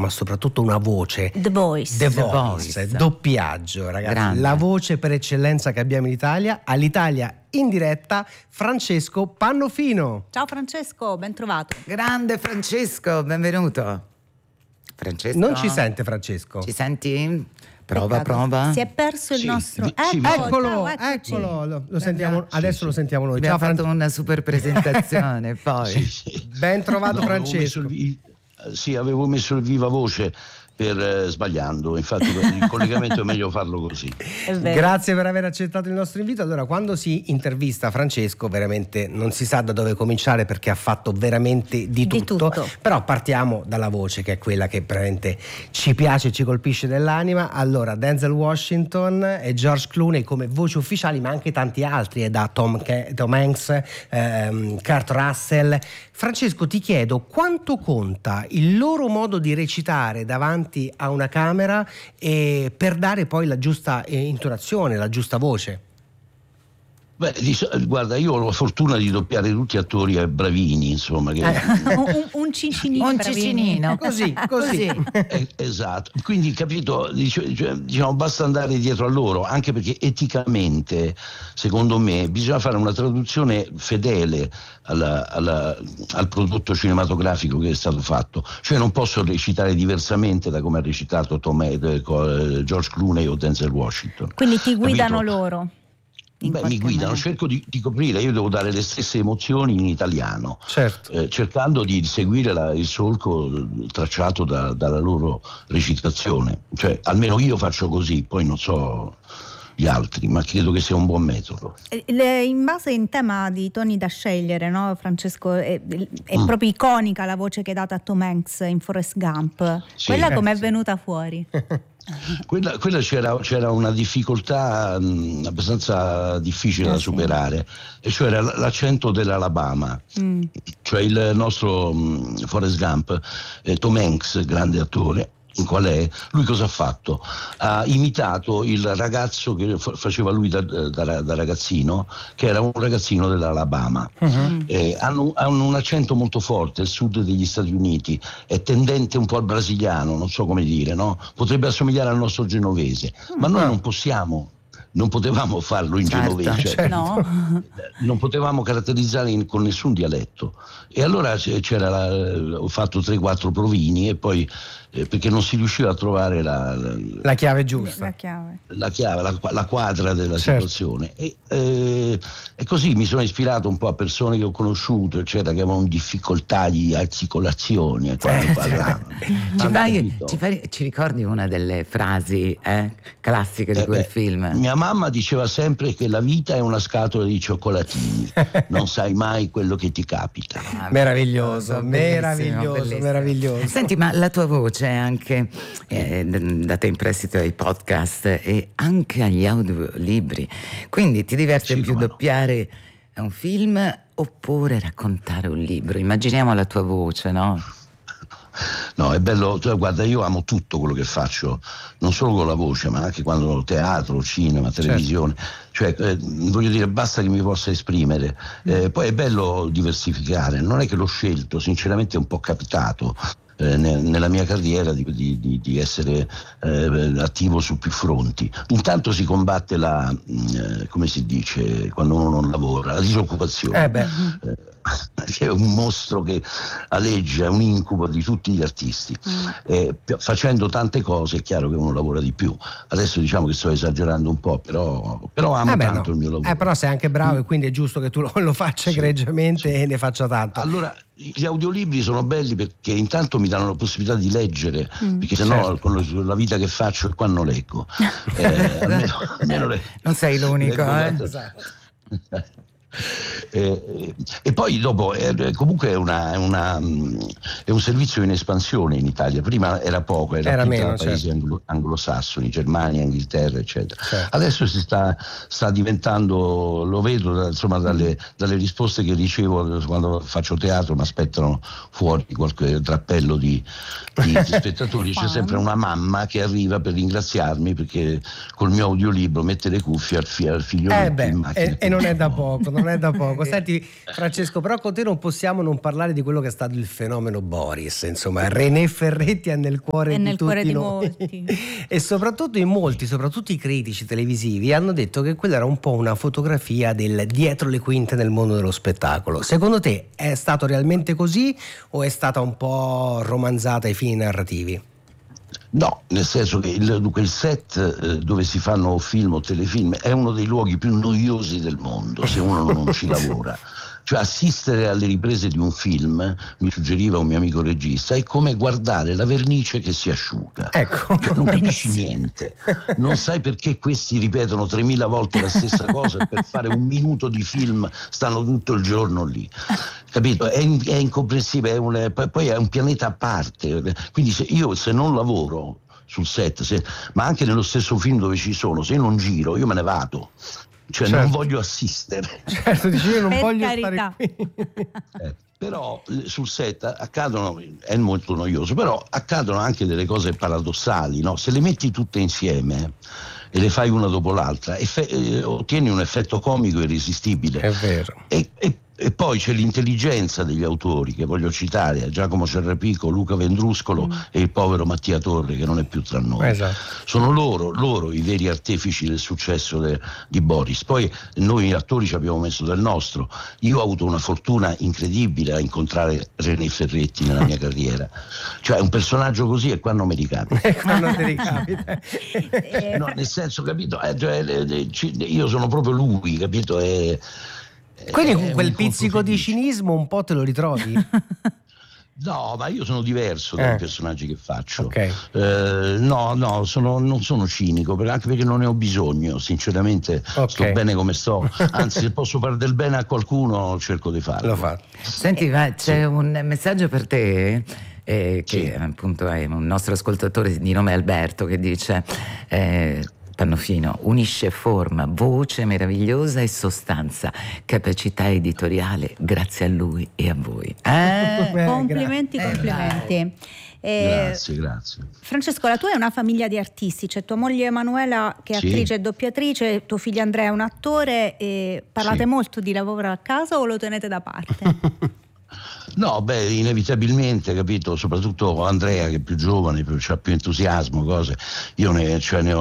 ma soprattutto una voce. The Voice. Doppiaggio, ragazzi. Grande. La voce per eccellenza che abbiamo in Italia, all'Italia in diretta, Francesco Pannofino. Ciao Francesco, ben trovato. Grande Francesco, benvenuto. Francesco? Non ci sente Francesco? Ci senti? Prova, Peccato. prova. Si è perso il nostro. Eccolo, eccoci. lo sentiamo, adesso lo sentiamo noi. Abbiamo Ciao fatto una super presentazione poi. Sì. Ben trovato Francesco. Avevo messo il viva voce per sbagliando, infatti il collegamento è meglio farlo così. È vero. Grazie per aver accettato il nostro invito. Allora, quando si intervista Francesco veramente non si sa da dove cominciare, perché ha fatto veramente di tutto. Però partiamo dalla voce, che è quella che veramente ci piace e ci colpisce nell'anima. Allora, Denzel Washington e George Clooney come voci ufficiali, ma anche tanti altri, da Tom Hanks, Kurt Russell. Francesco, ti chiedo quanto conta il loro modo di recitare davanti a una camera per dare poi la giusta intonazione, la giusta voce. Beh, guarda, io ho la fortuna di doppiare tutti attori bravini, insomma. Che... un cicinino. Un cicinino. Così. Esatto, quindi capito, diciamo, basta andare dietro a loro, anche perché eticamente, secondo me, bisogna fare una traduzione fedele al prodotto cinematografico che è stato fatto. Cioè non posso recitare diversamente da come ha recitato George Clooney o Denzel Washington. Quindi ti guidano capito? Loro. Mi guidano, cerco di coprire, io devo dare le stesse emozioni in italiano, certo. Cercando di seguire il solco tracciato dalla loro recitazione, cioè almeno io faccio così, poi non so gli altri, ma credo che sia un buon metodo. In base in tema di toni da scegliere, no, Francesco, è proprio iconica la voce che hai dato a Tom Hanks in Forrest Gump. Sì, quella com'è venuta fuori? Quella c'era una difficoltà abbastanza difficile da superare, e cioè era l'accento dell'Alabama. Cioè il nostro Forrest Gump, Tom Hanks, grande attore, qual è? Lui cosa ha fatto? Ha imitato il ragazzo che faceva lui da ragazzino, che era un ragazzino dell'Alabama. Hanno un accento molto forte, il sud degli Stati Uniti, è tendente un po' al brasiliano, non so come dire, no? Potrebbe assomigliare al nostro genovese, ma noi non potevamo farlo in genovese, cioè, No. non potevamo caratterizzare con nessun dialetto, e allora ho fatto 3-4 provini, e poi perché non si riusciva a trovare la chiave giusta, la quadra della situazione, e così mi sono ispirato un po' a persone che ho conosciuto, eccetera, che avevano difficoltà di articolazione quando parlavano. Ci ricordi una delle frasi classiche di quel film? Mia mamma diceva sempre che la vita è una scatola di cioccolatini, non sai mai quello che ti capita. Meraviglioso. Senti, ma la tua voce è anche data in prestito ai podcast e anche agli audiolibri, quindi ti diverte più doppiare un film oppure raccontare un libro? Immaginiamo la tua voce, no? No, è bello, guarda, io amo tutto quello che faccio, non solo con la voce, ma anche quando teatro, cinema, televisione, cioè voglio dire, basta che mi possa esprimere. Poi è bello diversificare, non è che l'ho scelto, sinceramente è un po' capitato nella mia carriera di essere attivo su più fronti. Intanto si combatte come si dice quando uno non lavora, la disoccupazione. Che è un mostro che aleggia, è un incubo di tutti gli artisti. Facendo tante cose è chiaro che uno lavora di più. Adesso diciamo che sto esagerando un po', però amo tanto il mio lavoro. Però sei anche bravo, e quindi è giusto che tu lo faccia egregiamente e ne faccia tanto. Allora, gli audiolibri sono belli perché intanto mi danno la possibilità di leggere, perché sennò con la vita che faccio qua non leggo. Almeno non sei l'unico, Esatto. E poi dopo comunque è un servizio in espansione in Italia. Prima era poco, era meno, paesi anglosassoni, Germania, Inghilterra, eccetera. Adesso si sta diventando, lo vedo insomma dalle risposte che ricevo quando faccio teatro, mi aspettano fuori qualche drappello di spettatori. C'è sempre una mamma che arriva per ringraziarmi perché col mio audiolibro mette le cuffie al figlio in macchina. E non è da poco, non non è da poco. Senti Francesco, però con te non possiamo non parlare di quello che è stato il fenomeno Boris, insomma René Ferretti è nel cuore di tutti noi. Molti. E soprattutto in molti, soprattutto i critici televisivi, hanno detto che quella era un po' una fotografia del dietro le quinte nel mondo dello spettacolo. Secondo te è stato realmente così o è stata un po' romanzata ai fini narrativi? No, nel senso che il set dove si fanno film o telefilm è uno dei luoghi più noiosi del mondo se uno non ci lavora. Cioè assistere alle riprese di un film, mi suggeriva un mio amico regista, è come guardare la vernice che si asciuga. Ecco, cioè, non capisci niente, non sai perché questi ripetono 3000 volte la stessa cosa e per fare un minuto di film stanno tutto il giorno lì. Capito? È incomprensibile, poi è un pianeta a parte. Quindi se non lavoro sul set, ma anche nello stesso film dove ci sono, se non giro io me ne vado. Cioè certo. Non voglio assistere. Certo, dici io non per voglio carità. Stare qui. Però sul set accadono, è molto noioso, però accadono anche delle cose paradossali, no? Se le metti tutte insieme e le fai una dopo l'altra, ottieni un effetto comico irresistibile. È vero. E poi c'è l'intelligenza degli autori, che voglio citare, Giacomo Cerrapico, Luca Vendruscolo e il povero Mattia Torre, che non è più tra noi. Esatto. Sono loro i veri artefici del successo di Boris. Poi noi attori ci abbiamo messo del nostro. Io ho avuto una fortuna incredibile a incontrare René Ferretti nella mia carriera. Cioè un personaggio così e qua non mi ricapita. No, nel senso, capito? Io sono proprio lui, capito? Quindi con quel pizzico di cinismo un po' te lo ritrovi? No, ma io sono diverso dai personaggi che faccio. Okay. Non sono cinico, anche perché non ne ho bisogno, sinceramente. Okay. Sto bene come sto, anzi se posso fare del bene a qualcuno cerco di farlo. Lo fa. Senti, c'è un messaggio per te che appunto è un nostro ascoltatore di nome Alberto che dice Pannofino unisce forma, voce meravigliosa e sostanza, capacità editoriale, grazie a lui e a voi. Complimenti. Grazie. Francesco, la tua è una famiglia di artisti, c'è tua moglie Emanuela che è attrice e doppiatrice, tuo figlio Andrea è un attore, e parlate molto di lavoro a casa o lo tenete da parte? No, inevitabilmente, capito, soprattutto Andrea che è più giovane, ha più entusiasmo, cose. Io non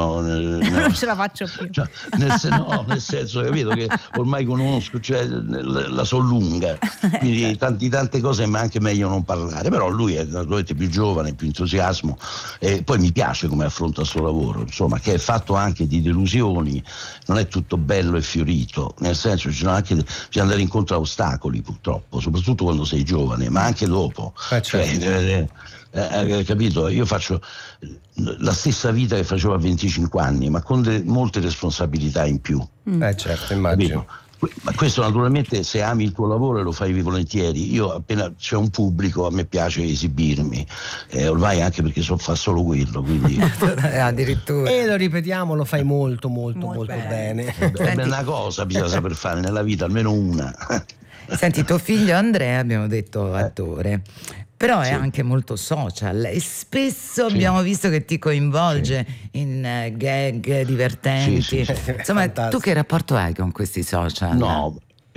ce la faccio più. Cioè, nel senso, capito, che ormai conosco, cioè la so lunga, quindi tante cose ma anche meglio non parlare, però lui è naturalmente più giovane, più entusiasmo e poi mi piace come affronta il suo lavoro, insomma, che è fatto anche di delusioni, non è tutto bello e fiorito, nel senso bisogna andare incontro a ostacoli purtroppo, soprattutto quando sei giovane, ma anche dopo. Certo. Capito? Io faccio la stessa vita che facevo a 25 anni, ma con molte responsabilità in più. Certo, immagino. Capito? Ma questo naturalmente se ami il tuo lavoro e lo fai volentieri. Io appena c'è un pubblico a me piace esibirmi, ormai anche perché fa solo quello, quindi addirittura. E lo ripetiamo, lo fai molto bene. È una cosa bisogna saper fare nella vita, almeno una. Senti, tuo figlio Andrea, abbiamo detto attore, però è anche molto social e spesso abbiamo visto che ti coinvolge in gag divertenti. Insomma, tu che rapporto hai con questi social? No,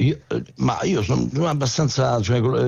io sono abbastanza,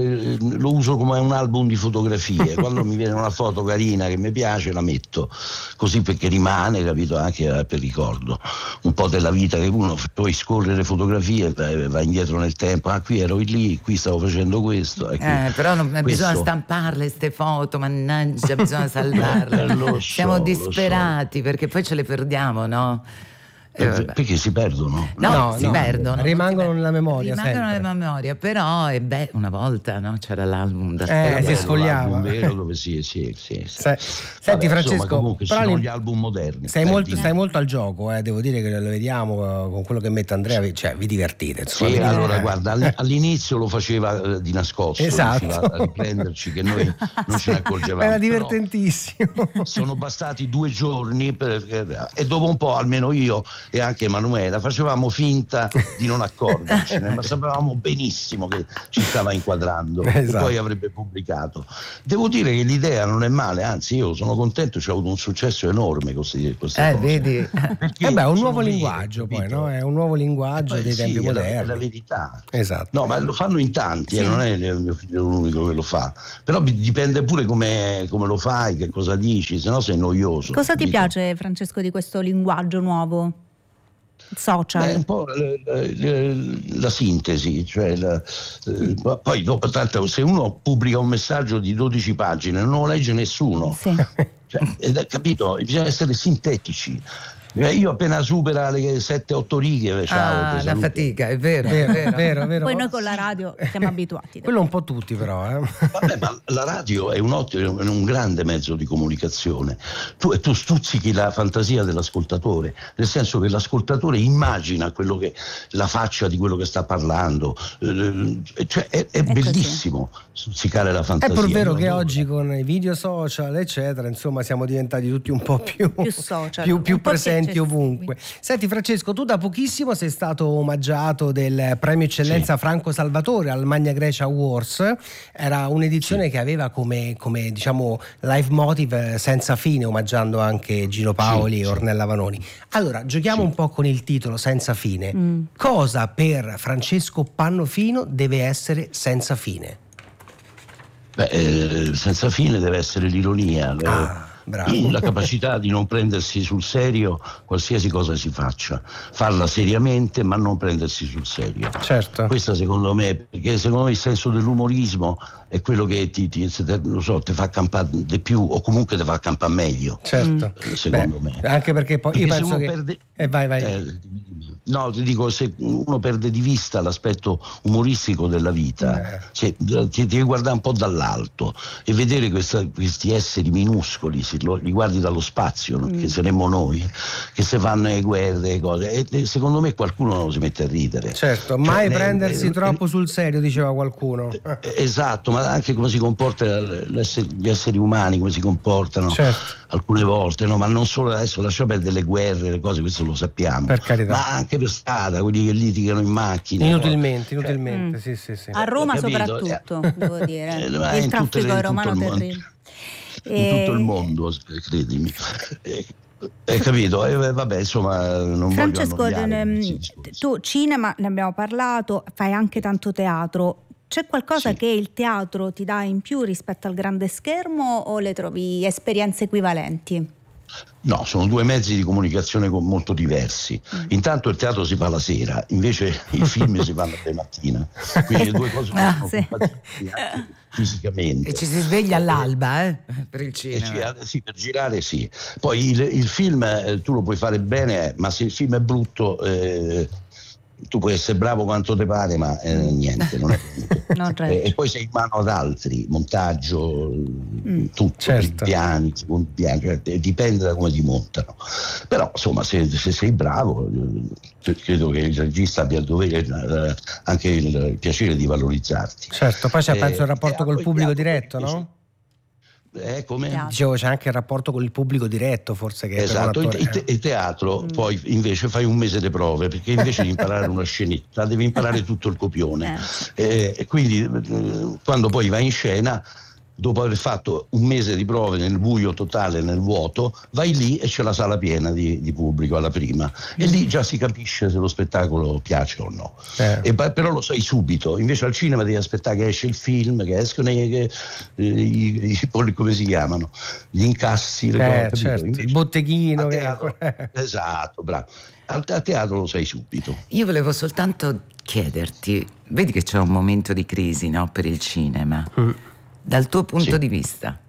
lo uso come un album di fotografie. Quando mi viene una foto carina che mi piace la metto così, perché rimane, capito, anche per ricordo un po' della vita, che uno puoi scorrere fotografie, va indietro nel tempo, qui ero lì, qui stavo facendo questo, però bisogna stamparle ste foto, mannaggia, bisogna salvarle. Siamo disperati perché poi ce le perdiamo, no? Perché si perdono? No, si perdono. Rimangono nella memoria. Rimangono nella memoria, però una volta, no? C'era l'album da si sfogliava. Vero, dove sì. Senti, Vabbè, Francesco, insomma, comunque ci sono gli album moderni. Stai molto al gioco, devo dire che lo vediamo con quello che mette Andrea, cioè vi divertite. Insomma, sì, allora guarda, all'inizio lo faceva di nascosto, esatto, a riprenderci che noi non ce ne accorgevamo. Era divertentissimo. Sono bastati 2 giorni e dopo un po', almeno io, e anche Emanuela facevamo finta di non accorgercene, ma sapevamo benissimo che ci stava inquadrando e poi avrebbe pubblicato. Devo dire che l'idea non è male, anzi io sono contento, c'è avuto un successo enorme queste cose. Vedi? È un nuovo linguaggio, poi, no? È un nuovo linguaggio dei tempi moderni. È la verità. Esatto. No, ma lo fanno in tanti, non è mio figlio l'unico che lo fa. Però dipende pure come lo fai, che cosa dici, se no sei noioso. Cosa ti piace, Francesco, di questo linguaggio nuovo? Social? Un po' la sintesi, cioè poi dopo tanto, se uno pubblica un messaggio di 12 pagine non lo legge nessuno. Sì. Cioè, capito? Bisogna essere sintetici. Io appena supera le 7-8 righe, ciao. La fatica, è vero. Poi noi con la radio siamo abituati. Quello un po' tutti, però. Vabbè, ma la radio è un grande mezzo di comunicazione. Tu stuzzichi la fantasia dell'ascoltatore, nel senso che l'ascoltatore immagina la faccia di quello che sta parlando. Cioè, è bellissimo stuzzicare la fantasia. È pur vero che oggi con i video social, eccetera, insomma, siamo diventati tutti un po' più social, più presenti ovunque. Senti Francesco, tu da pochissimo sei stato omaggiato del premio eccellenza Franco Salvatore al Magna Grecia Awards. Era un'edizione che aveva come diciamo leitmotiv senza fine, omaggiando anche Gino Paoli e Ornella Vanoni. Allora giochiamo un po' con il titolo senza fine. Cosa per Francesco Pannofino deve essere senza fine? Senza fine deve essere l'ironia. Bravo. La capacità di non prendersi sul serio qualsiasi cosa si faccia, farla seriamente ma non prendersi sul serio. Certo. Questo secondo me, perché secondo me il senso dell'umorismo è quello che ti fa campare di più, o comunque ti fa campare meglio. Certo. Secondo me. Anche perché poi io penso che vai. No, ti dico, se uno perde di vista l'aspetto umoristico della vita, ti devi guardare un po' dall'alto e vedere questi esseri minuscoli, li guardi dallo spazio, che saremmo noi, che se fanno le guerre e cose, e secondo me qualcuno non si mette a ridere. Certo, mai prendersi troppo sul serio, diceva qualcuno. Esatto, ma anche come si comporta gli esseri umani, come si comportano alcune volte, no? Ma non solo adesso, lascia perdere le guerre, le cose, questo lo sappiamo, per carità. Ma anche per strada, quelli che litigano in macchina. Inutilmente, sì. A Roma soprattutto, devo dire. Il traffico romano terribile. In tutto il mondo, credimi. Hai capito? Vabbè, insomma, non Francesco, voglio annoiare, tu cinema, ne abbiamo parlato, fai anche tanto teatro. C'è qualcosa che il teatro ti dà in più rispetto al grande schermo, o le trovi esperienze equivalenti? No, sono due mezzi di comunicazione molto diversi. Intanto il teatro si fa la sera, invece i film si fanno la mattina. Quindi le due cose sono compatibili anche fisicamente. E ci si sveglia all'alba, per il cinema. Sì, per girare sì. Poi il film tu lo puoi fare bene, ma se il film è brutto tu puoi essere bravo quanto te pare, ma niente, non è e poi sei in mano ad altri, montaggio, tutto, i piani, secondi piani, cioè, dipende da come ti montano. Però insomma, se sei bravo, credo che il regista abbia il dovere, anche il piacere di valorizzarti. Certo, poi c'è penso il rapporto col pubblico diretto, no? Come? Dicevo, c'è anche il rapporto con il pubblico diretto, forse, che esatto. Il teatro poi invece fai un mese di prove, perché invece di imparare una scenetta devi imparare tutto il copione, e quindi quando poi vai in scena, dopo aver fatto un mese di prove nel buio totale, nel vuoto, vai lì e c'è la sala piena di pubblico alla prima, e lì già si capisce se lo spettacolo piace o no. Però lo sai subito. Invece al cinema devi aspettare che esce il film, che escono come si chiamano, gli incassi, le cose, invece, il botteghino. Esatto, bravo. A teatro lo sai subito. Io volevo soltanto chiederti, vedi che c'è un momento di crisi, no, per il cinema. Dal tuo punto di vista?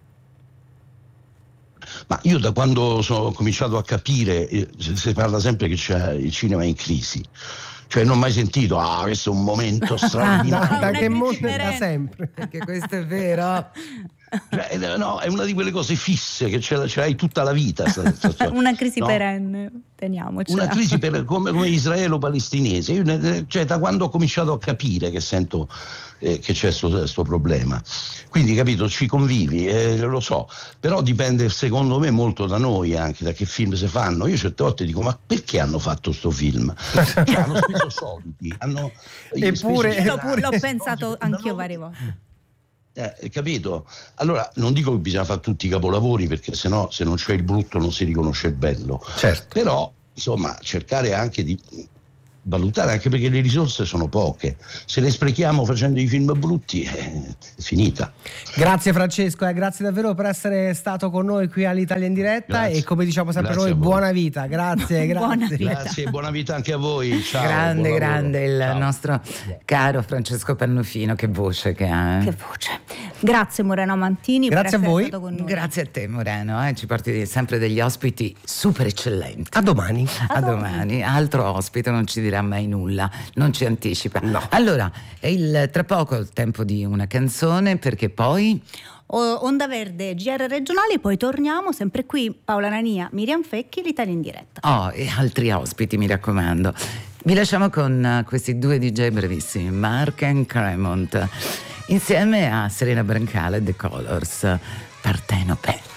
Ma io da quando ho cominciato a capire, si parla sempre che c'è il cinema in crisi. Cioè non ho mai sentito, questo è un momento straordinario. Da che mondo da sempre. Perché questo è vero. Cioè, no, è una di quelle cose fisse che ce l'hai tutta la vita. Una crisi perenne, teniamocela. Una crisi come israelo-palestinese. Io, cioè, da quando ho cominciato a capire che sento che c'è questo problema. Quindi, capito, ci convivi, lo so, però dipende secondo me molto da noi, anche da che film si fanno. Io certe volte dico, ma perché hanno fatto sto film? Cioè, hanno speso soldi, eppure l'ho pensato anch'io varie volte. Capito? Allora non dico che bisogna fare tutti i capolavori, perché sennò, se non c'è il brutto non si riconosce il bello. Certo. Però insomma cercare anche di valutare, anche perché le risorse sono poche, se le sprechiamo facendo i film brutti è finita. Grazie Francesco, grazie davvero per essere stato con noi qui all'Italia in diretta. Grazie. E come diciamo sempre noi, buona vita. Grazie. Grazie, buona vita anche a voi. Ciao, grande il nostro caro Francesco Pannofino, che voce che ha. Che voce. Grazie Moreno Mantini. Grazie a voi. Grazie a te Moreno, ci porti sempre degli ospiti super eccellenti. A domani. A domani. Altro ospite non ci dirà mai nulla, non ci anticipa. No. Allora, tra poco il tempo di una canzone, perché poi Onda Verde, GR regionali, poi torniamo sempre qui, Paola Nania, Miriam Fecchi, l'Italia in diretta. E altri ospiti, mi raccomando. Vi lasciamo con questi due DJ brevissimi, Mark and Cremont, insieme a Serena Brancale, The Colors, Partenope.